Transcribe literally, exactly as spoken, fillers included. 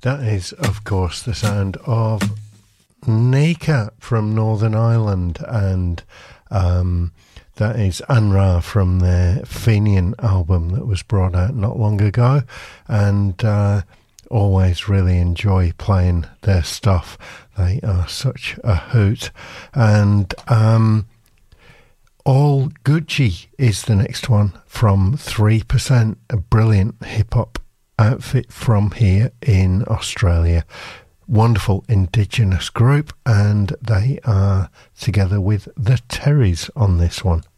That is, of course, the sound of Nika from Northern Ireland, and um, that is Anra from their Fenian album that was brought out not long ago, and uh, always really enjoy playing their stuff. They are such a hoot. And um, All Gucci is the next one from three percent, a brilliant hip-hop outfit from here in Australia. Wonderful indigenous group, and they are together with the Terrys on this one.